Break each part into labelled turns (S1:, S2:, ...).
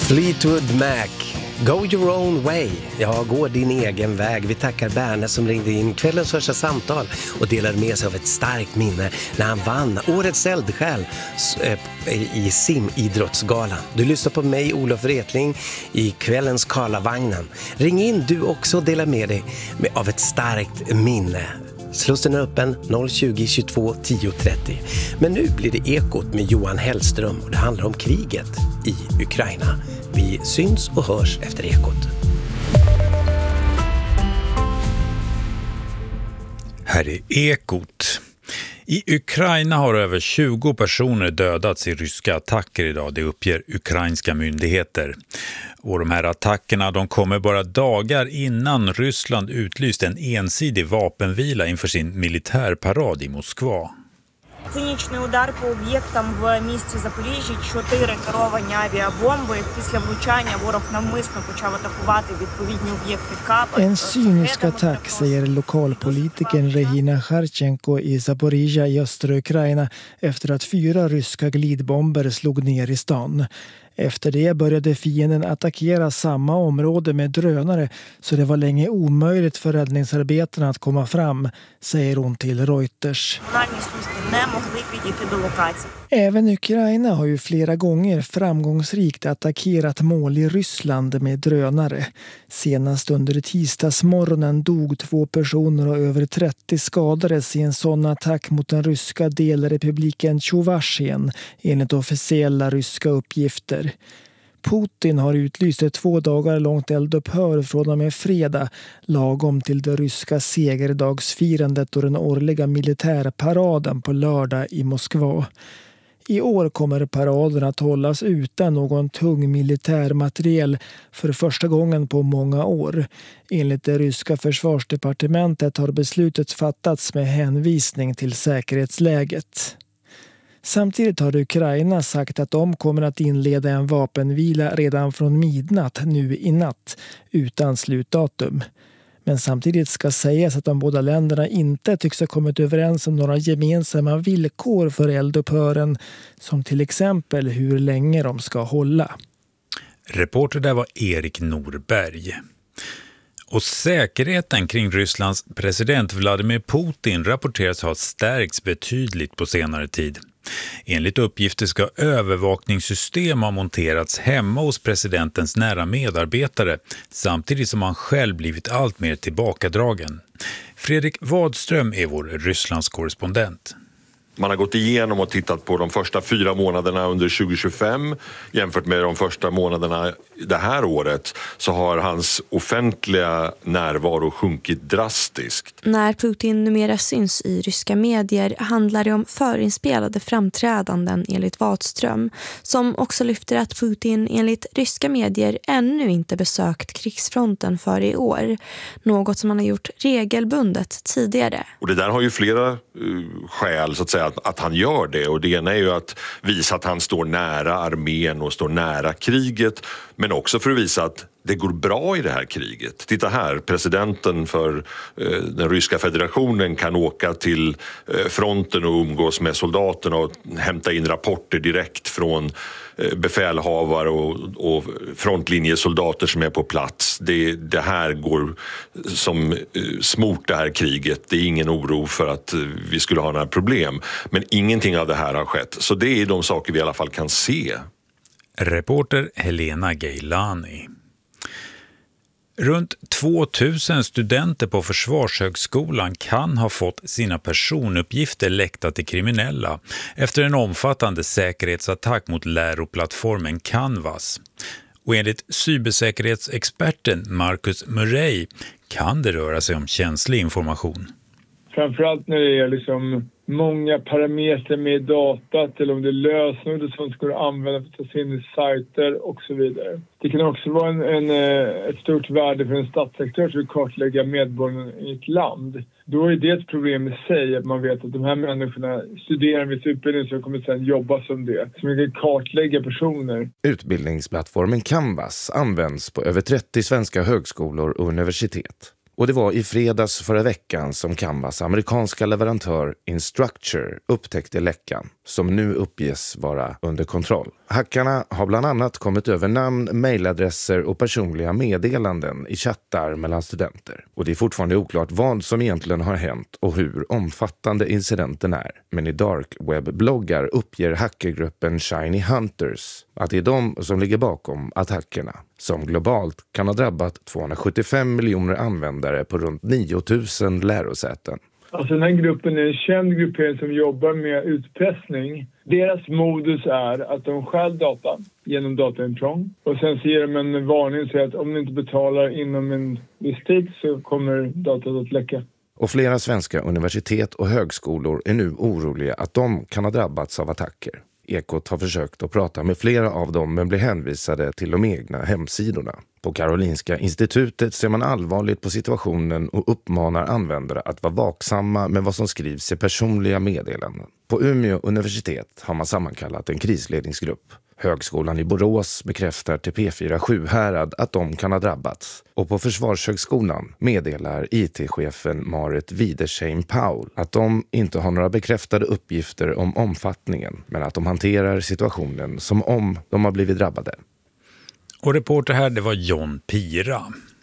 S1: Fleetwood Mac, Go Your Own Way. Ja, gå din egen väg. Vi tackar Berne som ringde in kvällens första samtal och delade med sig av ett starkt minne när han vann Årets eldsjäl i simidrottsgalan. Du lyssnar på mig, Olof Wretling, i kvällens Karlavagnen. Ring in du också och dela med dig av ett starkt minne. Slussen är öppen 020 22 10 30. Men nu blir det Ekot med Johan Hellström och det handlar om kriget i Ukraina. Vi syns och hörs efter Ekot.
S2: Här är Ekot. I Ukraina har över 20 personer dödats i ryska attacker idag, det uppger ukrainska myndigheter. Och de här attackerna de kommer bara dagar innan Ryssland utlyst en ensidig vapenvila inför sin militärparad i Moskva.
S3: Цинічний удар по об'єктам в місті Запоріжжя, 4 керовані авіабомби. Після влучання ворог навмисно почав атакувати відповідні об'єкти КАП.
S4: En cynisk attack, säger lokalpolitikern Regina Kharchenko i Zaporizhia i östra Ukraina efter att 4 ryska glidbomber slog ner i stan. Efter det började fienden attackera samma område med drönare så det var länge omöjligt för räddningsarbetarna att komma fram, säger hon till Reuters. Även Ukraina har ju flera gånger framgångsrikt attackerat mål i Ryssland med drönare. Senast under tisdagsmorgonen dog 2 personer och över 30 skadades i en sån attack mot den ryska delrepubliken Tjuvashien, enligt officiella ryska uppgifter. Putin har utlyst ett 2 dagar långt eldupphör från och med fredag, lagom till det ryska segerdagsfirandet och den årliga militärparaden på lördag i Moskva. I år kommer paraden att hållas utan någon tung militärmateriel för första gången på många år. Enligt det ryska försvarsdepartementet har beslutet fattats med hänvisning till säkerhetsläget. Samtidigt har Ukraina sagt att de kommer att inleda en vapenvila redan från midnatt nu i natt utan slutdatum. Men samtidigt ska sägas att de båda länderna inte tycks ha kommit överens om några gemensamma villkor för eldupphören, som till exempel hur länge de ska hålla.
S2: Reporter där var Erik Norberg. Och säkerheten kring Rysslands president Vladimir Putin rapporteras ha stärkts betydligt på senare tid. Enligt uppgifter ska övervakningssystem ha monterats hemma hos presidentens nära medarbetare samtidigt som han själv blivit allt mer tillbakadragen. Fredrik Wadström är vår Rysslands korrespondent.
S5: Man har gått igenom och tittat på de första 4 månaderna under 2025 jämfört med de första månaderna det här året, så har hans offentliga närvaro sjunkit drastiskt.
S6: När Putin numera syns i ryska medier handlar det om förinspelade framträdanden enligt Wadström, som också lyfter att Putin enligt ryska medier ännu inte besökt krigsfronten för i år, något som han har gjort regelbundet tidigare.
S5: Och det där har ju flera skäl så att säga att han gör det, och det ena är ju att visa att han står nära armén och står nära kriget, men också för att visa att det går bra i det här kriget. Titta här, presidenten för den ryska federationen kan åka till fronten och umgås med soldaterna och hämta in rapporter direkt från befälhavare och frontlinjesoldater som är på plats. Det här går som smort det här kriget. Det är ingen oro för att vi skulle ha några problem. Men ingenting av det här har skett. Så det är de saker vi i alla fall kan se.
S2: Reporter Helena Geilani. Runt 2000 studenter på Försvarshögskolan kan ha fått sina personuppgifter läckta till kriminella efter en omfattande säkerhetsattack mot läroplattformen Canvas. Och enligt cybersäkerhetsexperten Marcus Murray kan det röra sig om känslig information.
S7: Framförallt när det är liksom många parametrar med datat, eller om det är lösenord som ska använda för att ta sig in i sajter och så vidare. Det kan också vara ett stort värde för en statsaktör som vill kartlägga medborgarna i ett land. Då är det ett problem i sig att man vet att de här människorna studerar en viss utbildning som kommer sedan jobba som det. Så man kan kartlägga personer.
S8: Utbildningsplattformen Canvas används på över 30 svenska högskolor och universitet. Och det var i fredags förra veckan som Canvas amerikanska leverantör Instructure upptäckte läckan som nu uppges vara under kontroll. Hackarna har bland annat kommit över namn, mejladresser och personliga meddelanden i chattar mellan studenter. Och det är fortfarande oklart vad som egentligen har hänt och hur omfattande incidenten är. Men i dark web-bloggar uppger hackergruppen Shiny Hunters att det är de som ligger bakom attackerna, som globalt kan ha drabbat 275 miljoner användare på runt 9000 lärosäten.
S7: Alltså den här gruppen är en känd gruppering som jobbar med utpressning. Deras modus är att de stjäl data genom dataintrång och sen så ger de en varning och säger att om ni inte betalar inom en viss tid så kommer datat att läcka.
S8: Och flera svenska universitet och högskolor är nu oroliga att de kan ha drabbats av attacker. Ekot har försökt att prata med flera av dem men blir hänvisade till de egna hemsidorna. På Karolinska institutet ser man allvarligt på situationen och uppmanar användare att vara vaksamma med vad som skrivs i personliga meddelanden. På Umeå universitet har man sammankallat en krisledningsgrupp. Högskolan i Borås bekräftar till P4 Sjuhärad att de kan ha drabbats. Och på Försvarshögskolan meddelar IT-chefen Marit Widersheim-Paul att de inte har några bekräftade uppgifter om omfattningen, men att de hanterar situationen som om de har blivit drabbade.
S2: Och reporter här, det var John Pira.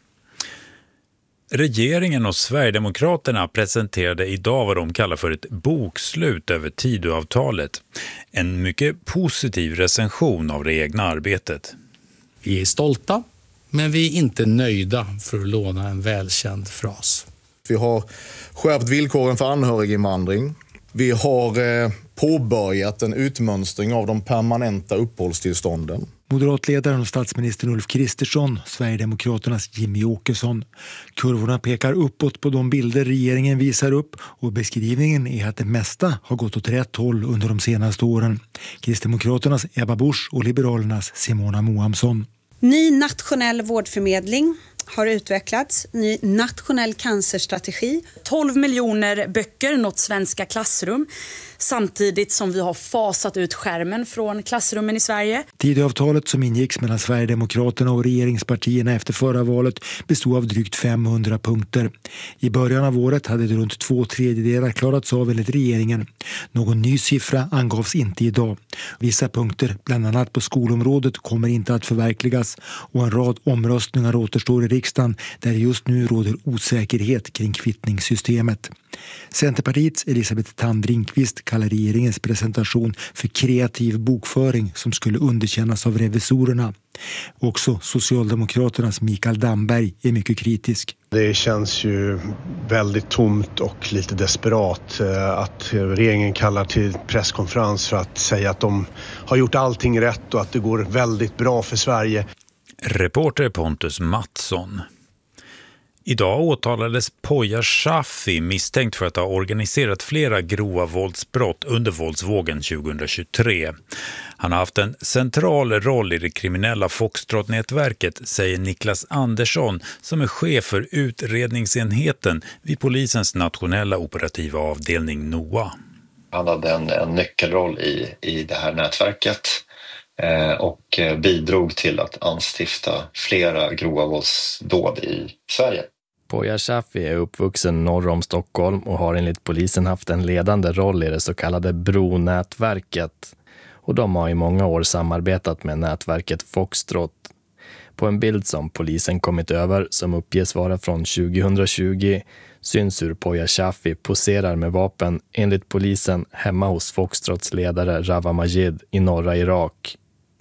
S2: Regeringen och Sverigedemokraterna presenterade idag vad de kallar för ett bokslut över Tidöavtalet. En mycket positiv recension av det egna arbetet.
S9: Vi är stolta, men vi är inte nöjda, för att låna en välkänd fras.
S10: Vi har skärpt villkoren för anhöriginvandring. Vi har påbörjat en utmönstring av de permanenta uppehållstillstånden.
S4: Moderatledaren och statsministern Ulf Kristersson, Sverigedemokraternas Jimmy Åkesson. Kurvorna pekar uppåt på de bilder regeringen visar upp och beskrivningen är att det mesta har gått åt rätt håll under de senaste åren. Kristdemokraternas Ebba Busch och Liberalernas Simona Mohamsson.
S11: Ny nationell vårdförmedling har utvecklats, ny nationell cancerstrategi.
S12: 12 miljoner böcker nått svenska klassrum samtidigt som vi har fasat ut skärmen från klassrummen i Sverige.
S4: Tidöavtalet som ingicks mellan Sverigedemokraterna och regeringspartierna efter förra valet bestod av drygt 500 punkter. I början av året hade det runt 2/3 klarats av enligt regeringen. Någon ny siffra angavs inte idag. Vissa punkter, bland annat på skolområdet, kommer inte att förverkligas och en rad omröstningar återstår i riksdagen där det just nu råder osäkerhet kring kvittningssystemet. Centerpartiets Elisabeth Thand-Ringqvist kallar regeringens presentation för kreativ bokföring som skulle underkännas av revisorerna. Också Socialdemokraternas Mikael Damberg är mycket kritisk.
S13: Det känns ju väldigt tomt och lite desperat att regeringen kallar till presskonferens för att säga att de har gjort allting rätt och att det går väldigt bra för Sverige.
S2: Reporter Pontus Mattsson. Idag åtalades Poya Shafi misstänkt för att ha organiserat flera grova våldsbrott under våldsvågen 2023. Han har haft en central roll i det kriminella Foxtrot-nätverket, säger Niklas Andersson som är chef för utredningsenheten vid polisens nationella operativa avdelning NOA.
S14: Han hade en nyckelroll i det här nätverket och bidrog till att anstifta flera grova våldsdåd i Sverige.
S15: Poya Shafi är uppvuxen norr om Stockholm och har enligt polisen haft en ledande roll i det så kallade Bronätverket. Och de har i många år samarbetat med nätverket Foxtrot. På en bild som polisen kommit över, som uppges vara från 2020, syns hur Poya Shafi poserar med vapen enligt polisen hemma hos Foxtrots ledare Rawa Majid i norra Irak.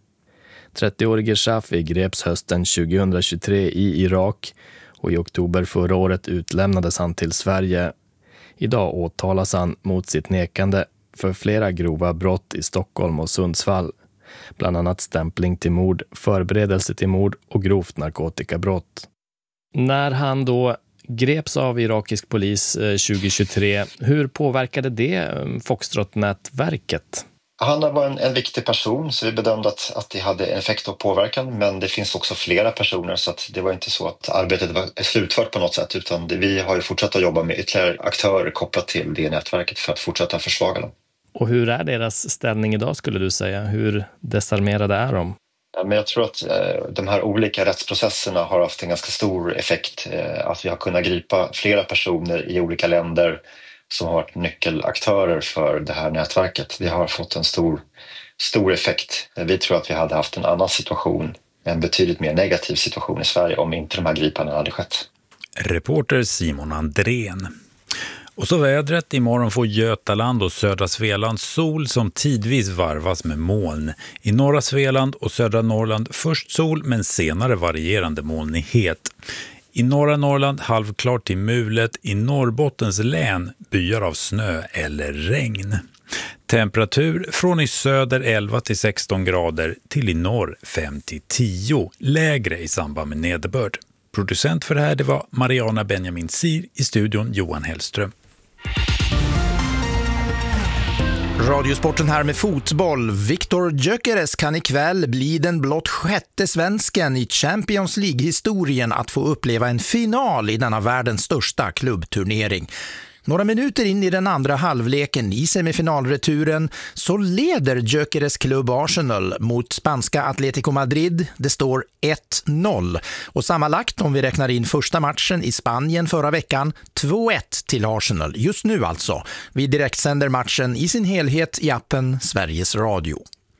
S15: 30-årige Shafi greps hösten 2023 i Irak och i oktober förra året utlämnades han till Sverige. Idag åtalas han mot sitt nekande för flera grova brott i Stockholm och Sundsvall. Bland annat stämpling till mord, förberedelse till mord och grovt narkotikabrott. När han då greps av irakisk polis 2023, hur påverkade det Foxtrot-nätverket?
S14: Han var en viktig person, så vi bedömde att det hade en effekt och påverkan, men det finns också flera personer, så att det var inte så att arbetet var slutfört på något sätt, utan vi har ju fortsatt att jobba med ytterligare aktörer kopplat till det nätverket för att fortsätta försvaga dem.
S15: Och hur är deras ställning idag skulle du säga? Hur desarmerade är de?
S14: Ja, men jag tror att de här olika rättsprocesserna har haft en ganska stor effekt. Att vi har kunnat gripa flera personer i olika länder som har varit nyckelaktörer för det här nätverket. Det har fått en stor effekt. Vi tror att vi hade haft en annan situation, en betydligt mer negativ situation i Sverige om inte de här gripandena hade skett.
S2: Reporter Simon Andrén. Och så vädret. Imorgon får Götaland och södra Svealand sol som tidvis varvas med moln. I norra Svealand och södra Norrland först sol men senare varierande molnighet. I norra Norrland halvklart till mulet, i Norrbottens län byar av snö eller regn. Temperatur från i söder 11 till 16 grader till i norr 5 till 10, lägre i samband med nederbörd. Producent för det här det var Mariana Benjamin Sir, i studion Johan Hellström.
S16: Radiosporten här med fotboll. Viktor Gyökeres kan ikväll bli den blott sjätte svensken i Champions League-historien att få uppleva en final i denna världens största klubbturnering. Några minuter in i den andra halvleken i semifinalreturen så leder Gyökeres klubb Arsenal mot spanska Atlético Madrid. Det står 1-0 och sammanlagt om vi räknar in första matchen i Spanien förra veckan 2-1 till Arsenal. Just nu alltså. Vi direktsänder matchen i sin helhet i appen Sveriges Radio.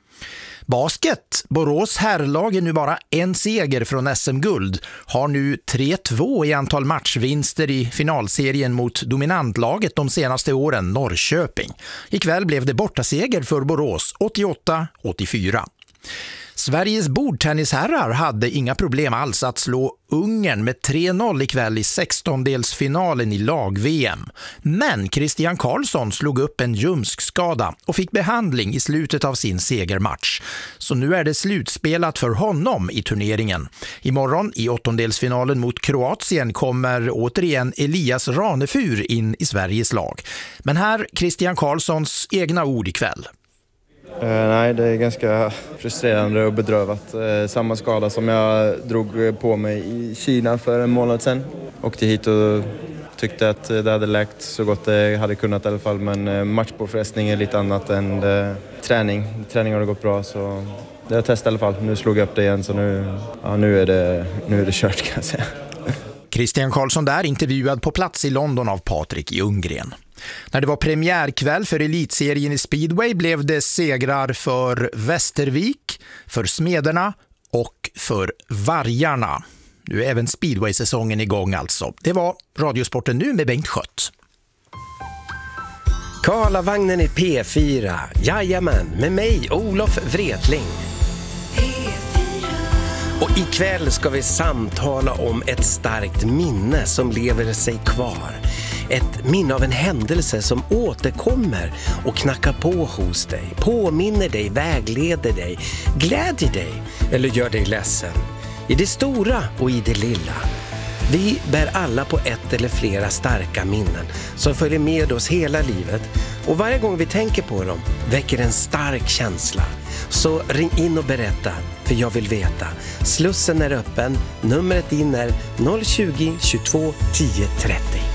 S16: Basket. Borås herrlag är nu bara en seger från SM-guld. Har nu 3-2 i antal matchvinster i finalserien mot dominantlaget de senaste åren, Norrköping. Ikväll blev det bortaseger för Borås, 88-84. Sveriges bordtennisherrar hade inga problem alls att slå Ungern med 3-0 ikväll i 16-delsfinalen i lag-VM. Men Christian Karlsson slog upp en ljumskskada och fick behandling i slutet av sin segermatch. Så nu är det slutspelat för honom i turneringen. Imorgon i 8-delsfinalen mot Kroatien kommer återigen Elias Ranefur in i Sveriges lag. Men här Christian Karlssons egna ord ikväll.
S17: Nej, det är ganska frustrerande och bedrövat. Samma skada som jag drog på mig i Kina för en månad sedan. Åkte hit och tyckte att det hade läkt så gott det hade kunnat i alla fall. Men matchpåfrestning är lite annat än träning. Träning har det gått bra så det har testat i alla fall. Nu slog jag upp det igen så nu är det kört kan jag säga.
S16: Christian Karlsson där intervjuad på plats i London av Patrik Ljunggren. När det var premiärkväll för elitserien i speedway blev det segrar för Västervik, för Smederna och för Vargarna. Nu är även speedway-säsongen igång alltså. Det var Radiosporten nu med Bengt Schött.
S1: Karlavagnen i P4, jajamän, med mig Olof Wretling. Och ikväll ska vi samtala om ett starkt minne som lever sig kvar. Ett minne av en händelse som återkommer och knackar på hos dig. Påminner dig, vägleder dig, glädjer dig eller gör dig ledsen. I det stora och i det lilla. Vi bär alla på ett eller flera starka minnen som följer med oss hela livet. Och varje gång vi tänker på dem väcker en stark känsla. Så ring in och berätta, för jag vill veta. Slussen är öppen, numret in är 020 22 10 30.